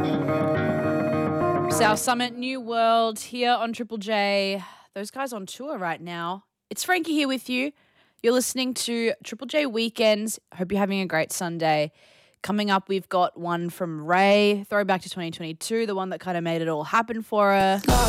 South Summit, New World here on Triple J. Those guys on tour right now. It's Frankie here with you. You're listening to Triple J Weekends. Hope you're having a great Sunday. Coming up, we've got one from Ray, throwback to 2022, the one that kind of made it all happen for her.